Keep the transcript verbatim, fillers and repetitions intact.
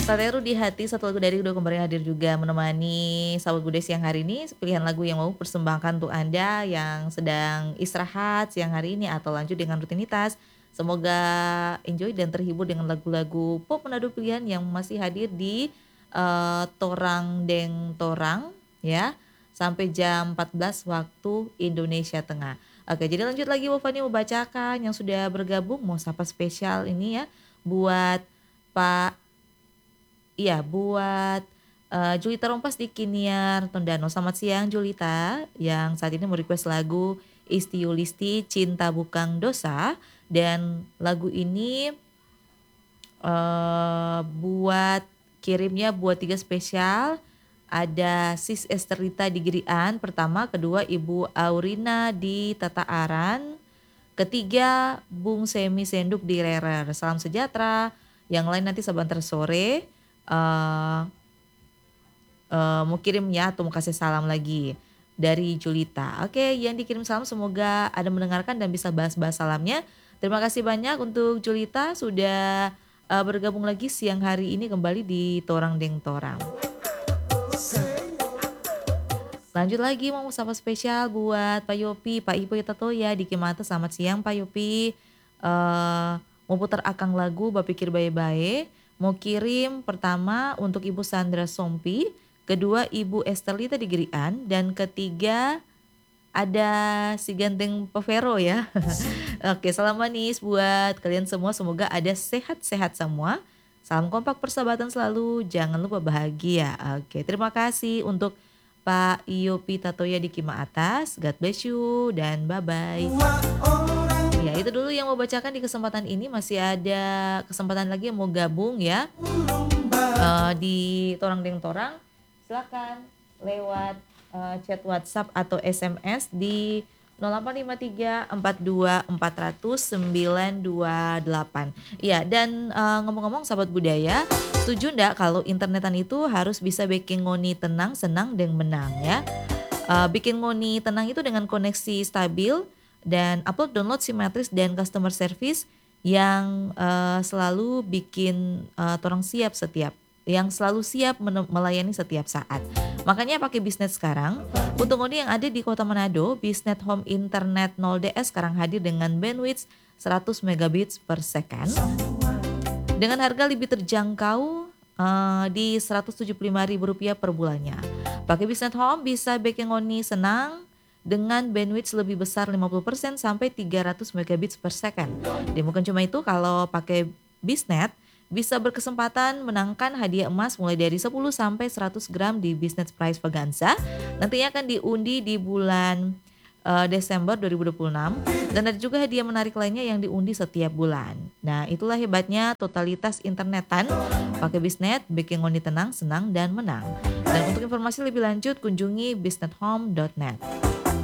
Tateru di Hati, satu lagu dari Duo Kembar yang hadir juga menemani sahabat budaya siang hari ini. Pilihan lagu yang mau persembahkan untuk Anda yang sedang istirahat siang hari ini atau lanjut dengan rutinitas. Semoga enjoy dan terhibur dengan lagu-lagu pop Manado pilihan yang masih hadir di eh, Torang Deng Torang ya. Sampai jam empat belas waktu Indonesia Tengah. Oke, jadi lanjut lagi Bu Fani mau bacakan yang sudah bergabung. Mau sapa spesial ini ya buat Pak. Iya, buat eh, Julita Rompas di Kiniar Tondano. Selamat siang Julita, yang saat ini merequest lagu Isti Yulisti Cinta Bukan Dosa. Dan lagu ini eh, buat kirimnya buat tiga spesial. Ada Sis Esterita di Girian, pertama, kedua Ibu Aurina di Tataaran, ketiga Bung Semi Senduk di Rerer. Salam sejahtera. Yang lain nanti sebentar sore eh eh, mau kirim ya atau mau kasih salam lagi dari Julita. Oke, yang dikirim salam semoga ada mendengarkan dan bisa bahas-bahas salamnya. Terima kasih banyak untuk Julita sudah eh, bergabung lagi siang hari ini kembali di Torang Deng Torang. Lanjut lagi mau sapa spesial buat Pak Yopi, Pak Ipo Tatoya di Kimata. Selamat siang Pak Yopi. Eh mau putar akang lagu Bapikir Bae-Bae. Mau kirim pertama untuk Ibu Sandra Sompi, kedua Ibu Estelita di Girian, dan ketiga ada si Ganteng Pevero ya. Oke, salam manis buat kalian semua. Semoga ada sehat-sehat semua. Salam kompak persahabatan selalu. Jangan lupa bahagia. Oke, terima kasih untuk Pak Yopi Tatoya di Kima Atas. God bless you dan bye-bye. Ya, itu dulu yang mau bacakan di kesempatan ini. Masih ada kesempatan lagi yang mau gabung ya uh, di Torang Deng Torang. Silakan lewat uh, chat WhatsApp atau S M S di nol delapan lima tiga empat dua empat nol nol sembilan dua delapan. Iya, dan uh, ngomong-ngomong sahabat budaya, setuju ndak kalau internetan itu harus bisa bikin ngoni tenang, senang, dan menang ya. Uh, bikin ngoni tenang itu dengan koneksi stabil dan upload download simetris dan customer service yang uh, selalu bikin uh, torang siap setiap yang selalu siap melayani setiap saat. Makanya pakai Bisnet sekarang. Untuk ngoni yang ada di Kota Manado, Bisnet Home Internet nol D S sekarang hadir dengan bandwidth seratus megabits per second. Dengan harga lebih terjangkau uh, di seratus tujuh puluh lima ribu rupiah per bulannya. Pakai Bisnet Home bisa bikin ngoni senang dengan bandwidth lebih besar lima puluh persen sampai tiga ratus megabits per second. Dan bukan cuma itu, kalau pakai Bisnet bisa berkesempatan menangkan hadiah emas mulai dari sepuluh sampai seratus gram di Bisnet Prize Vaganza. Nantinya akan diundi di bulan uh, Desember dua ribu dua puluh enam dan ada juga hadiah menarik lainnya yang diundi setiap bulan. Nah, itulah hebatnya totalitas internetan. Pakai Bisnet, bikin ngoni tenang, senang, dan menang. Dan untuk informasi lebih lanjut kunjungi bisnet home dot net.